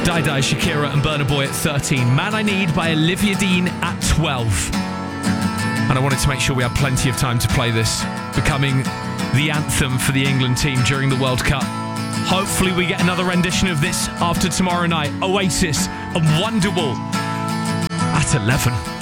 Die Die, Shakira and Burna Boy at 13. Man I Need by Olivia Dean at 12. And I wanted to make sure we had plenty of time to play this, becoming the anthem for the England team during the World Cup. Hopefully we get another rendition of this after tomorrow night. Oasis and Wonderwall at 11.